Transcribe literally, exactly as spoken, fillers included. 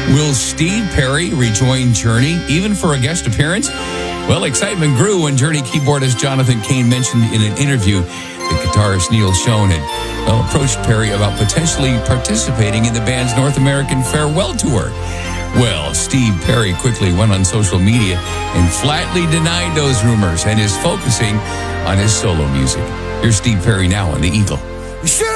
Will Steve Perry rejoin Journey, even for a guest appearance? Well, excitement grew when Journey keyboardist Jonathan Cain mentioned in an interview that guitarist Neil Schon had well, approached Perry about potentially participating in the band's North American farewell tour. Well, Steve Perry quickly went on social media and flatly denied those rumors and is focusing on his solo music. Here's Steve Perry now on The Eagle.